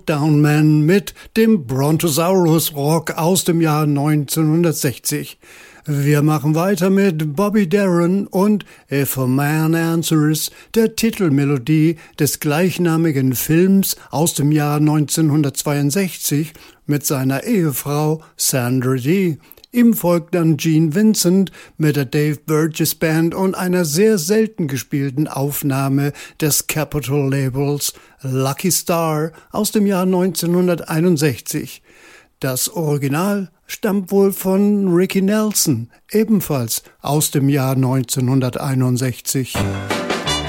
Down Man mit dem Brontosaurus Rock aus dem Jahr 1960. Wir machen weiter mit Bobby Darin und If a Man Answers, der Titelmelodie des gleichnamigen Films aus dem Jahr 1962 mit seiner Ehefrau Sandra Dee. Ihm folgt dann Gene Vincent mit der Dave Burgess Band und einer sehr selten gespielten Aufnahme des Capitol Labels Lucky Star aus dem Jahr 1961. Das Original stammt wohl von Ricky Nelson, ebenfalls aus dem Jahr 1961.